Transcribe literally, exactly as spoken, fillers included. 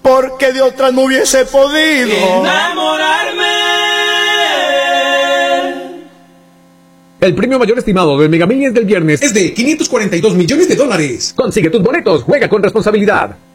porque de otra no hubiese podido enamorarme. El premio mayor estimado del Mega Millions del viernes es de quinientos cuarenta y dos millones de dólares. Consigue tus boletos, juega con responsabilidad.